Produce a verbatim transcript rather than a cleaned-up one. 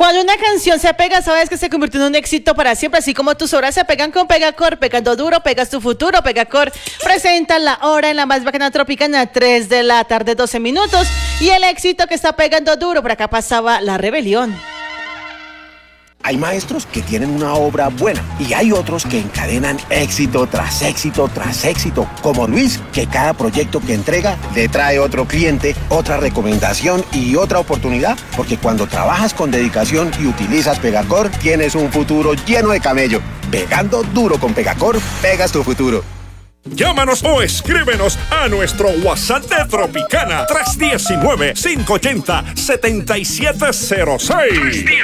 Cuando una canción se pega, sabes que se convirtió en un éxito para siempre, así como tus obras se pegan con Pegacor. Pegando duro, pegas tu futuro. Pegacor presenta la hora en la más bacana Tropicana, tres de la tarde, doce minutos. Y el éxito que está pegando duro, por acá pasaba La Rebelión. Hay maestros que tienen una obra buena y hay otros que encadenan éxito tras éxito tras éxito, como Luis, que cada proyecto que entrega le trae otro cliente, otra recomendación y otra oportunidad, porque cuando trabajas con dedicación y utilizas Pegacor, tienes un futuro lleno de camello. Pegando duro con Pegacor, pegas tu futuro. Llámanos o escríbenos a nuestro WhatsApp de Tropicana tres uno nueve, cinco ocho cero, siete siete cero seis.